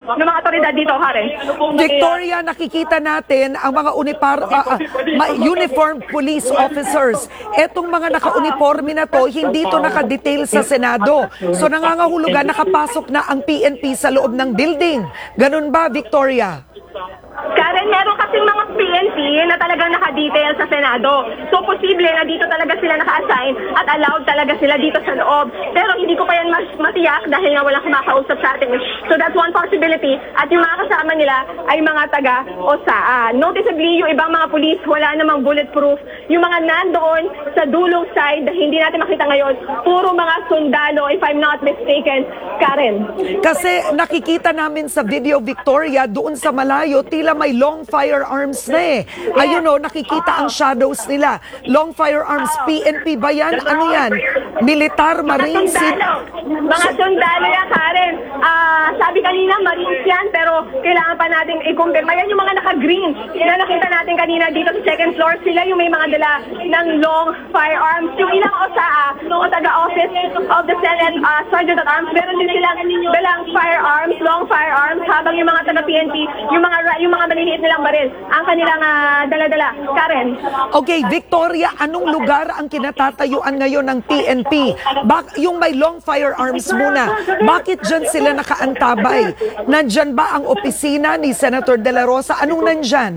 ng mga otoridad dito, Karen. Victoria, nakikita natin ang mga uniformed police officers. Etong mga naka-uniforme na to, hindi to nakadetail sa Senado. So nangangahulugan, nakapasok na ang PNP sa loob ng building. Ganun ba, Victoria? Karen, meron kasing mga PNP na talagang naka-detail sa Senado. So, posible na dito talaga sila naka-assign at allowed talaga sila dito sa loob. Pero hindi ko pa yan matiyak dahil nga walang kumakausap sa atin. So, that's one possibility. At yung mga kasama nila ay mga taga-OSA. Noticeably, yung ibang mga police, wala namang bulletproof. Yung mga nandoon sa dulong side, hindi natin makita ngayon, puro mga sundalo, if I'm not mistaken, Karen. Kasi nakikita namin sa video, Victoria, doon sa malayo, tila may long firearms na eh. Ayun o, nakikita ang shadows nila. Long firearms, PNP ba yan? Ano yan? Militar, Marines? Mga sundalo yan, Karen. Sabi kanina, Marines yan, pero kailangan pa natin i-confirm. Yan yung mga naka-green na nakita natin kanina dito sa second floor. Sila yung may mga dala ng long firearms. Yung ilang OSA o taga-office of the Senate Sergeant at Arms, meron din silang dalang firearms, long firearms, habang yung mga taga-PNP, yung mga maliliit nilang baril, ang kanilang dala-dala. Karen. Okay, Victoria, anong lugar ang kinatatayuan ngayon ng PNP? Yung may long firearms muna, bakit dyan sila nakaantabay? Nandyan ba ang opisina ni Senator De La Rosa? Anong nandyan?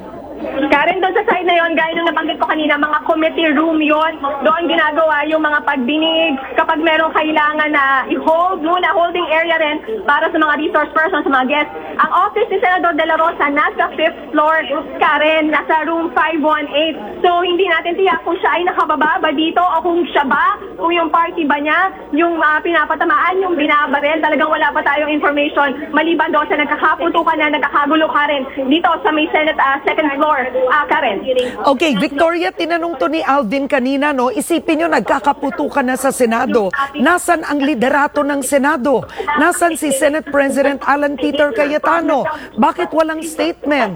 Karen, doon sa side na yon, gaya nung nabanggit ko kanina, mga committee room yon. Doon ginagawa yung mga pagdinig kapag merong kailangan na i-hold muna, holding area rin para sa mga resource persons, sa mga guests. Ang office ni Senador De La Rosa nasa 5th floor, Karen, nasa room 518. So, hindi natin tiyak kung siya ay nakababa ba dito o kung siya ba, kung yung party ba niya, yung pinapatamaan, yung binabaril. Talagang wala pa tayong information maliban doon sa nagkakaputukan na nagkakagulo, Karen, dito sa may Senate second floor. Karen. Okay, Victoria, tinanong to ni Alvin kanina, no? Isipin nyo, nagkakaputukan na sa Senado. Nasaan ang liderato ng Senado? Nasaan si Senate President Alan Peter Cayetano? Bakit walang statement?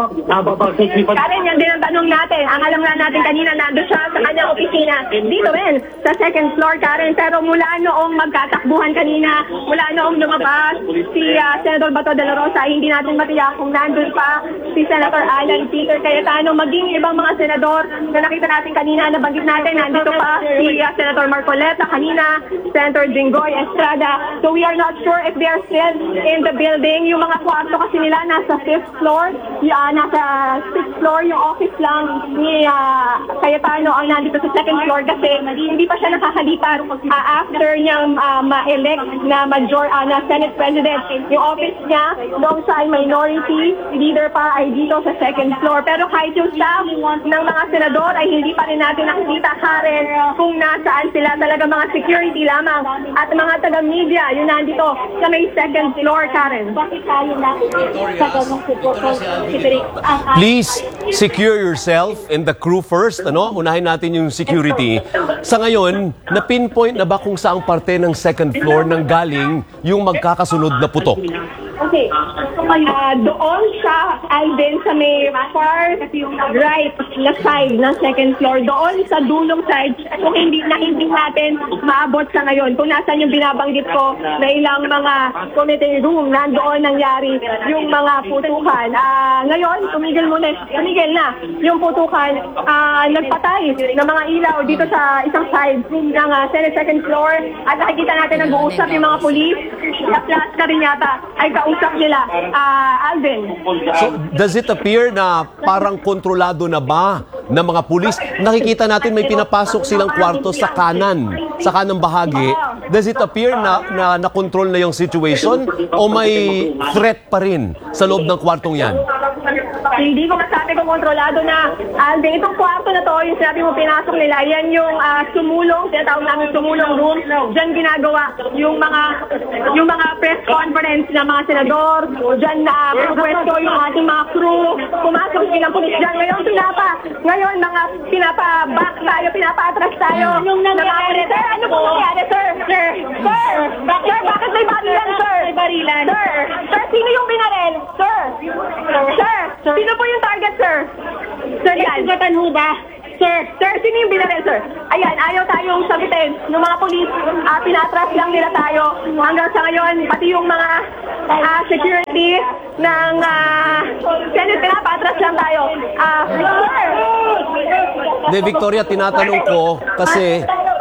Karen, yan din ang tanong natin. Ang alam nga natin kanina, nandun siya sa kanyang opisina. Dito rin, sa second floor, Karen. Pero mula noong magkatakbuhan kanina, mula noong lumabas si Senator Bato de la Rosa, hindi natin matiyak kung nandun pa si Senator Alan Peter Cayetano, maging ibang mga senador na nakita natin kanina, nabanggit natin, nandito pa si Senator Marcoleta kanina, Senator Jinggoy Estrada. So we are not sure if they are still in the building. Yung mga kwarto kasi nila nasa 5th floor, nasa 6th floor, yung office lang ni Cayetano ang nandito sa 2nd floor kasi hindi pa siya nakakalipat after niyang ma-elect na na Senate President. Yung office niya, noong siya ay minority leader pa, ay dito sa 2nd floor. Pero kahit yung staff ng mga senador ay hindi pa rin natin nakikita, Karen, kung nasaan sila. Talaga mga security lamang at mga taga-media, yun nandito sa may 2nd floor, Karen. Please secure yourself and the crew first. Unahin natin yung security. Sa ngayon, na-pinpoint na ba kung saang parte ng 2nd floor nang galing yung magkakasunod na putok? Okay. Doon siya, Alvin, sa may far right na side ng 2nd floor. Doon sa dulong side, kung hindi natin maabot sa ngayon. Kung nasan yung binabanggit ko na ilang mga committee room, nandoon nangyari yung mga putukan. Ngayon, tumigil na yung putukan. Nagpatay ng mga ilaw dito sa isang side ng Senate 2nd floor. At nakikita natin nag-uusap yung mga police. Sa plus ka rin yata ay kausap nila, Alvin. So, does it appear na parang kontrolado na ba ng mga pulis? Nakikita natin may pinapasok silang kwarto sa kanang bahagi. Does it appear na nakontrol na yung situation o may threat pa rin sa loob ng kwartong yan? Hindi ko masabi kung kontrolado na, Alvin. Itong kwarto na to, yung sinabi mo pinasok nila, yan yung sumulong, tinatawag namin sumulong room. Diyan ginagawa yung mga press conference ng mga senador. Diyan na pwesto yung ating mga crew. Pumasok silang pulis dyan. Ngayon, mga pinapa-back tayo, pinapa-atras tayo. Yung nangyari, sir, ano po nangyari, sir? Sir, bakit may barilan, sir? Sir, sino yung binaril? Sir, sino po yung target, sir? Sir, yan. Sugatan ho ba? Sir, sino yung binaril, sir? Ayan, ayaw tayong sagutin ng mga polis. Pinatras lang nila tayo. Hanggang sa ngayon, pati yung mga security ng Senate, pinapatras lang tayo. Sir! De Victoria, tinatanong ko kasi...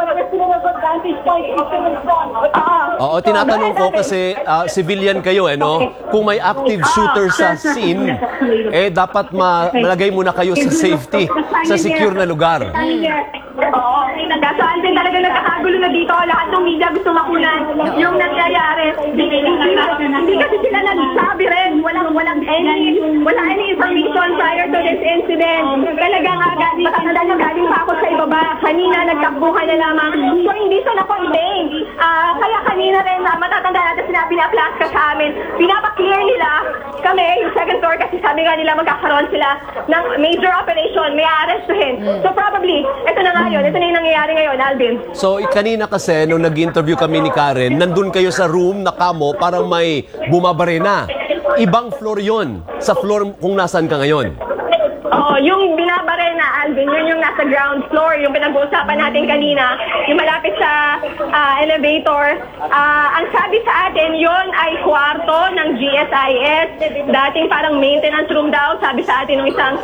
Oo, tinatanong ko kasi civilian kayo, no? Kung may active shooter sa scene, dapat malagay muna kayo sa safety, sa secure na lugar. Oo. Kaso Alvin, talaga nagkakagulo na dito. Lahat ng media gusto makunan yung nangyayari. Hindi kasi sila nagsabi rin. Walang any information prior to this incident. Talagang matanda na galing pa ako sa ibaba. Kanina nagtakbuhan na lamang. So hindi siya na-contain. Kaya kanina rin matatanda natin sinabi na flash ka sa amin. Pinapa-clear nila kami, yung second floor, kasi sabi nga nila magkakaroon sila ng major operation, may arrestuhin. So probably, ito na nga yun. Ito na yung nangyayari ngayon, Alvin. So, kanina kasi, nung nag-interview kami ni Karen, nandun kayo sa room na kamo, parang may bumabare na. Ibang floor yon sa floor kung nasaan ka ngayon. Oo, yung binabare na, Alvin, yun yung nasa ground floor, yung pinag-uusapan natin kanina, yung malapit sa elevator. Ang sabi sa atin, yun ay kwarto ng GSIS. Dating parang maintenance room daw, sabi sa atin ng isang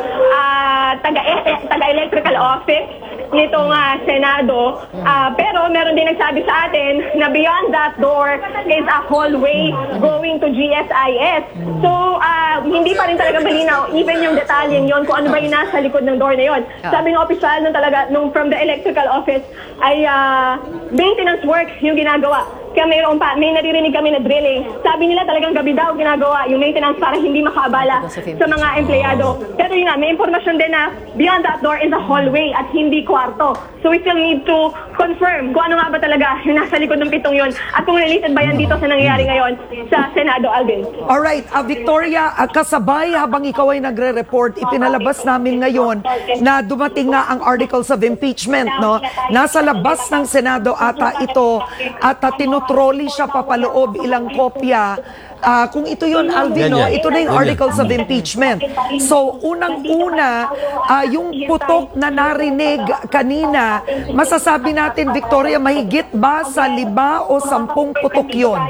taga-electrical office nitong Senado. Pero meron din nagsabi sa atin na beyond that door is a hallway going to GSIS. So, hindi pa rin talaga malinaw, even yung detalyeng yun, kung ano ba yung nasa likod ng door na yun. Sabi ng opisyal nung from the electrical office ay maintenance work yung ginagawa. Kaya may naririnig kami na drilling. Sabi nila talagang gabi daw ginagawa yung maintenance para hindi makaabala sa mga empleyado. Pero yun nga, may impormasyon din na beyond that door is a hallway at hindi kwarto. So we still need to confirm kung ano nga ba talaga yung nasa likod ng pitong yun at kung related ba yan dito sa nangyayari ngayon sa Senado, Alvin. Alright, Victoria, kasabay habang ikaw ay nagre-report, ipinalabas namin ngayon na dumating nga ang articles of impeachment, no? Nasa labas ng Senado ata ito at tinotrolley siya papaloob, ilang kopya. Kung ito yun, Alvin, no? Ito na yung articles of impeachment. So, unang-una, yung putok na narinig kanina, masasabi natin, Victoria, mahigit ba sa 5 o 10 putok yun?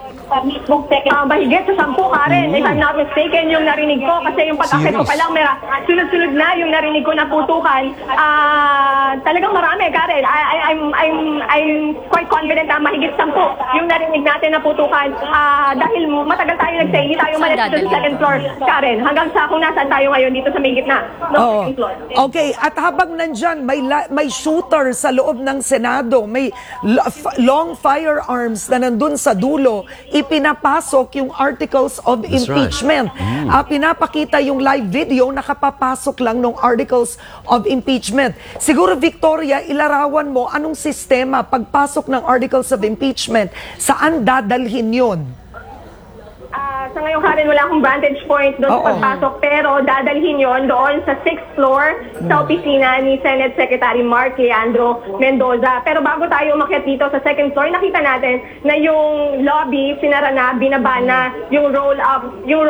Mahigit sa 10, Karen. If I'm not mistaken, yung narinig ko, kasi yung pag-akit ko pa lang, sunod-sunod na yung narinig ko na putukan. Talagang marami, Karen. I'm quite confident na mahigit 10 yung narinig natin na putukan. Dahil matagal tayo nag-say, hindi tayo malis dito sa second floor, Karen. Hanggang sa kung nasaan tayo ngayon dito sa may gitna. Second floor. Okay, at habang nandyan, may shooter sa loob ng Senado, may long firearms na nandun sa dulo, ipinapasok yung articles of impeachment. Pinapakita yung live video, nakapapasok lang ng articles of impeachment. Siguro, Victoria, ilarawan mo anong sistema pagpasok ng articles of impeachment, saan dadalhin yun? Sa ngayon, Karen, wala akong vantage point doon sa pagpasok, pero dadalhin yon doon sa 6th floor sa opisina ni Senate Secretary Mark Leandro Mendoza. Pero bago tayo umakyat dito sa 2nd floor, nakita natin na yung lobby, sinara na, binaba na, yung roll-up,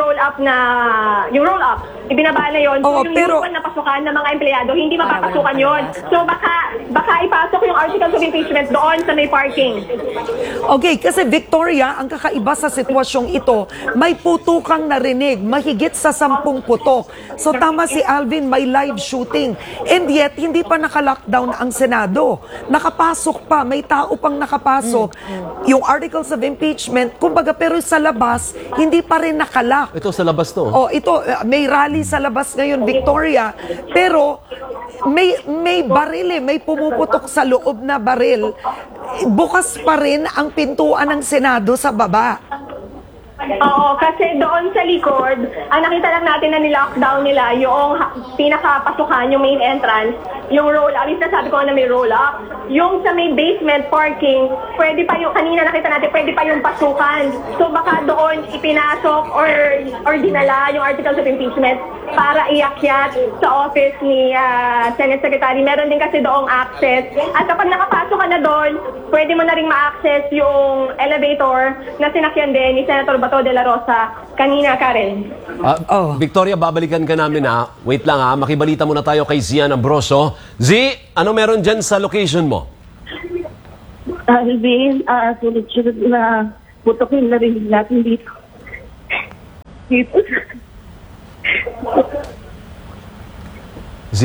ibinaba na yon. So, yung usual na pasukan ng mga empleyado, hindi mapapasukan yon. So, baka ipasok yung articles of impeachment doon sa may parking. Okay, kasi Victoria, ang kakaiba sa sitwasyong ito, may putukang narinig, mahigit sa 10 putok. So tama si Alvin, may live shooting. And yet, hindi pa naka-lockdown ang Senado. Nakapasok pa, may tao pang nakapasok. Yung articles of impeachment, kumbaga, pero sa labas, hindi pa rin nakalock. Ito sa labas to. Ito, may rally sa labas ngayon, Victoria. Pero may baril may pumuputok sa loob na baril. Bukas pa rin ang pintuan ng Senado sa baba. Oo, kasi doon sa likod, ang nakita lang natin na nilockdown nila yung pinakapasukan, yung main entrance, yung roll-up. At least nasabi ko na may roll-up. Yung sa may basement parking, pwede pa yung, kanina nakita natin, pwede pa yung pasukan. So baka doon ipinasok or dinala yung articles of impeachment para iakyat sa office ni Senate Secretary. Meron din kasi doong access. At kapag nakapasok ka na doon, pwede mo na rin ma-access yung elevator na sinakyan din ni Senator Bato Bato de la Rosa kanina, Karen. Victoria, babalikan ka namin ha. Wait lang ha, makibalita muna tayo kay Zian Ambroso. Z, ano meron dyan sa location mo? Alvin, sunod-sunod na putokin na rin natin dito. Dito. Z?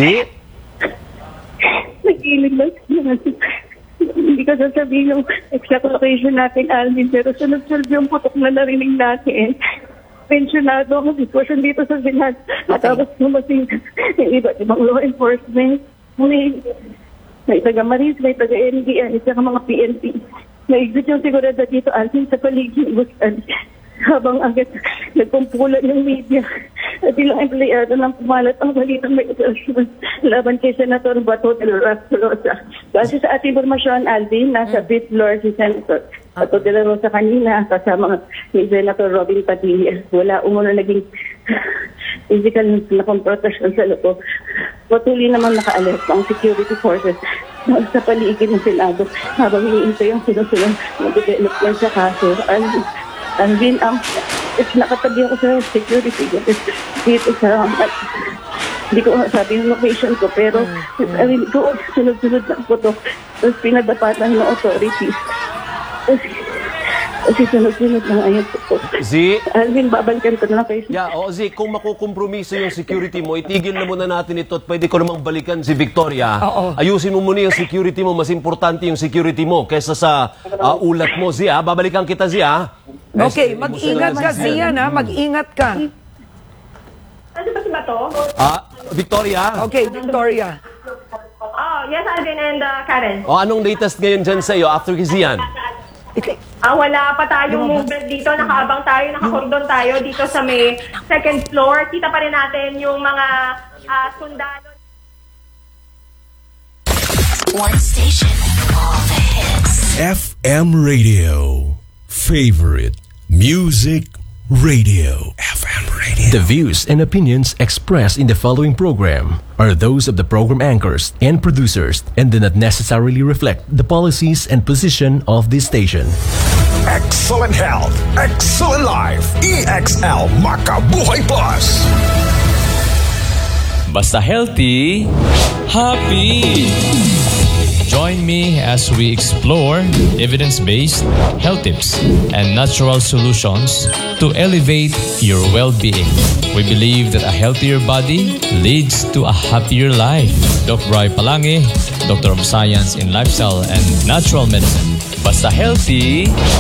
Nag-ilig lang sila. Hindi ko sasabihin yung exact location natin, Alvin, pero sunod-sunod yung putok na narinig natin. Pensionado ang sitwasyon dito sa Sinan. At tapos numating yung iba't ibang law enforcement. May taga-Maris, may taga-NDN, isa mga PNP. Naigit yung seguridad dito, Alvin, sa paligid. Habang agad nagkumpulan yung media at ilang empleyado ng pumalat ang balitang may operasyon laban kay Senator Bato de la Rosa. Kasi sa ating informasyon, Alvin, nasa fifth floor si Senator Bato de la Rosa kanina kasama ni Senator Robin Padilla. Wala umuna naging physical na konfrontasyon sa loob. Patuloy naman naka-alert ang security forces sa paligid ng Senado habang iniintay ang sunod-sunod na development sa kaso. Alvin, nakatabi ako sa security dito sa, hindi ko sabi yung location ko, pero doon, sunod-sunod lang po to. Tapos pinadapatan ng authorities. Kasi sunod-sunod lang ayun po. Z? Alvin, babalikan ko na lang kayo. Z, kung makukompromiso yung security mo, itigil na muna natin ito at pwede ko namang balikan si Victoria. Ayusin mo muna yung security mo, mas importante yung security mo kesa sa ulat mo, Z. Babalikan kita, Z. Okay, mag-ingat ka, Zian, ha? Mag-ingat ka. Ano ba si Bato? Victoria? Okay, Victoria. Yes, Alvin and Karen. Anong latest ngayon dyan sa iyo after kay Zian? Wala pa tayong movement dito. Nakaabang tayo, nakakordon tayo dito sa may second floor. Kita pa rin natin yung mga sundalo. One station, all the hits. FM Radio. Favorite Music Radio. FM Radio. The views and opinions expressed in the following program are those of the program anchors and producers and do not necessarily reflect the policies and position of this station. Excellent health. Excellent life. EXL Makabuhay Plus. Basta healthy, happy. Join me as we explore evidence-based health tips and natural solutions to elevate your well-being. We believe that a healthier body leads to a happier life. Dr. Roy Palangi, Doctor of Science in Lifestyle and Natural Medicine. Basta healthy,